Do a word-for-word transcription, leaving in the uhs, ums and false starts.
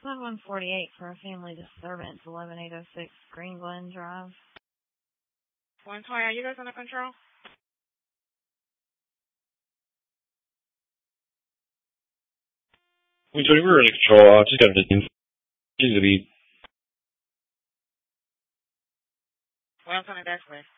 seven forty-eight for a family disturbance, eleven eight oh six Green Glen Drive. one twenty, are you guys under control? one twenty, we're under control. Uh, just got a visiting. Seems to be. one twenty, that's clear.